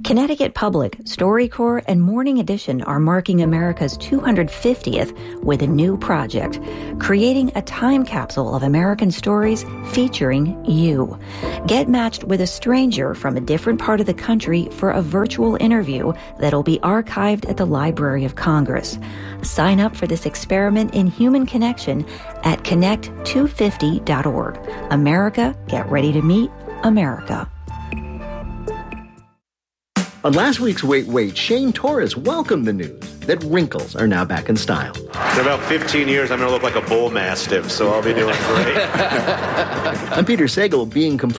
Connecticut Public, StoryCorps, and Morning Edition are marking America's 250th with a new project, creating a time capsule of American stories featuring you. Get matched with a stranger from a different part of the country for a virtual interview that'll be archived at the Library of Congress. Sign up for this experiment in human connection at connect250.org. America, get ready to meet America. On last week's Wait, Shane Torres welcomed the news that wrinkles are now back in style. In about 15 years, I'm going to look like a bull mastiff, so I'll be doing great. I'm Peter Sagal, being completely